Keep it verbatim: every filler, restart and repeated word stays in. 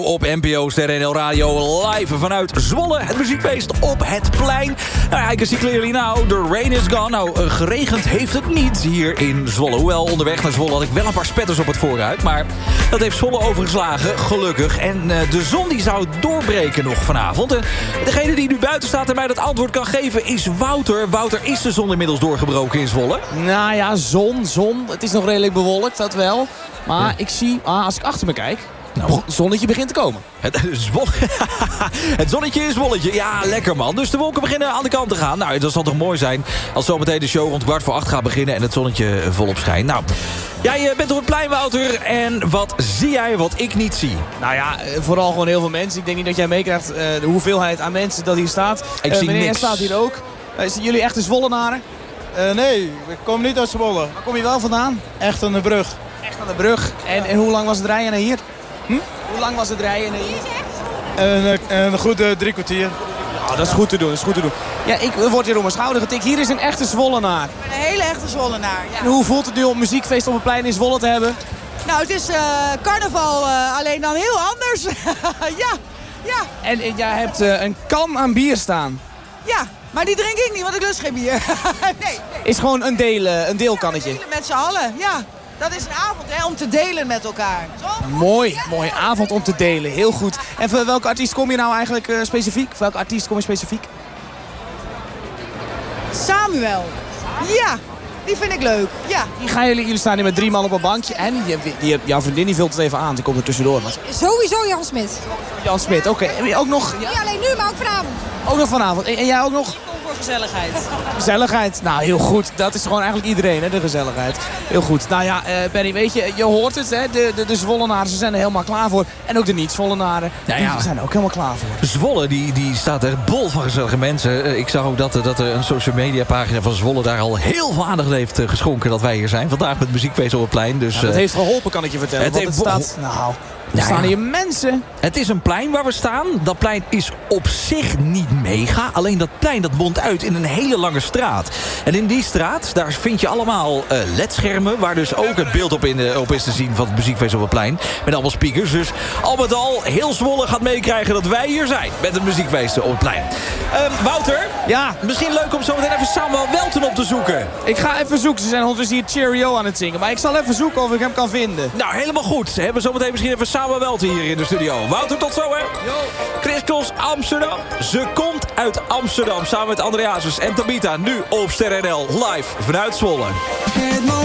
Op N P O Sterren N L Radio live vanuit Zwolle. Het muziekfeest op het plein. Nou, I can see clearly now, the rain is gone. Nou, uh, geregend heeft het niet hier in Zwolle. Hoewel, onderweg naar Zwolle had ik wel een paar spetters op het vooruit. Maar dat heeft Zwolle overgeslagen, gelukkig. En uh, de zon die zou doorbreken nog vanavond. En degene die nu buiten staat en mij dat antwoord kan geven is Wouter. Wouter, is de zon inmiddels doorgebroken in Zwolle? Nou ja, zon, zon. Het is nog redelijk bewolkt, dat wel. Maar ja. ik zie, ah, als ik achter me kijk... Nou, het zonnetje begint te komen. Het, zwol... het zonnetje is Zwolletje. Ja, lekker man. Dus de wolken beginnen aan de kant te gaan. Nou, dat zal toch mooi zijn als zometeen de show rond kwart voor acht gaat beginnen en het zonnetje volop schijnt. Nou, jij bent op het plein, Wouter. En wat zie jij wat ik niet zie? Nou ja, vooral gewoon heel veel mensen. Ik denk niet dat jij meekrijgt uh, de hoeveelheid aan mensen dat hier staat. Ik uh, zie meneer niks. staat hier ook. Uh, zijn jullie echte Zwollenaren? Uh, nee, ik kom niet uit Zwolle. Waar kom je wel vandaan? Echt aan de brug. Echt aan de brug. En, en hoe lang was het rijden naar hier? Hm? Hoe lang was het rijden naar hier? Een, een goede drie kwartier. Oh, dat is goed te doen, dat is goed te doen. Ja, ik word hier op mijn schouder getikt. Hier is een echte Zwollenaar. Een hele echte Zwollenaar, ja. En hoe voelt het nu om muziekfeest op het plein in Zwolle te hebben? Nou, het is uh, carnaval, uh, alleen dan heel anders. ja, ja. En, en jij hebt uh, een kan aan bier staan. Ja, maar die drink ik niet, want ik lust geen bier. nee, nee. Is gewoon een, deel, een deelkannetje. Ja, we delen met z'n allen, ja. Dat is een avond hè, om te delen met elkaar. Zo? Mooi, mooie avond om te delen. Heel goed. En voor welke artiest kom je nou eigenlijk uh, specifiek? Voor welke artiest kom je specifiek? Samuel. Ja, die vind ik leuk. Ja. Die gaan jullie, jullie staan hier met drie man op een bankje. En die, die, die, jouw vriendin die vult het even aan. Die komt er tussendoor. Maar... Sowieso Jan Smit. Jan Smit, oké. Okay. Ook nog... Ja? Niet alleen nu, maar ook vanavond. Ook nog vanavond. En, en jij ook nog? Voor gezelligheid. Gezelligheid. Nou, heel goed. Dat is gewoon eigenlijk iedereen, hè, de gezelligheid. Heel goed. Nou ja, uh, Benny, weet je, je hoort het, hè. De, de, de Zwollenaren, ze zijn er helemaal klaar voor. En ook de niet-Zwollenaren, nou ja, die zijn er ook helemaal klaar voor. Zwolle, die, die staat er bol van gezellige mensen. Uh, ik zag ook dat, dat er een social media pagina van Zwolle daar al heel veel aandacht heeft uh, geschonken dat wij hier zijn. Vandaag met muziekfeest op het plein. Dus, ja, dat uh, heeft geholpen, kan ik je vertellen. Het want heeft het staat... Nou... Er Nou staan ja. hier mensen. Het is een plein waar we staan. Dat plein is op zich niet mega. Alleen dat plein dat mondt uit in een hele lange straat. En in die straat, daar vind je allemaal uh, ledschermen... waar dus ook het beeld op, in de, op is te zien van het muziekfeest op het plein. Met allemaal speakers. Dus al met al, heel Zwolle gaat meekrijgen dat wij hier zijn... met het muziekfeest op het plein. Uh, Wouter, ja? Misschien leuk om zo meteen even Samuel Welten op te zoeken. Ik ga even zoeken. Ze zijn ondertussen hier Cheerio aan het zingen. Maar ik zal even zoeken of ik hem kan vinden. Nou, helemaal goed. We hebben zo meteen misschien even Samuel Welten hier in de studio. Wouter, tot zo, hè? Chris Cross, Amsterdam. Ze komt uit Amsterdam samen met Andreasus en Tabita. Nu op Sterren N L live vanuit Zwolle.